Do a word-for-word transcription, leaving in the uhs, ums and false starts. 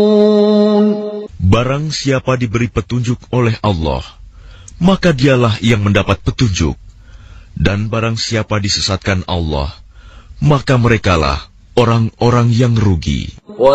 Barang siapa diberi petunjuk oleh Allah, maka dialah yang mendapat petunjuk. Dan barang siapa disesatkan Allah, maka merekalah orang-orang yang rugi.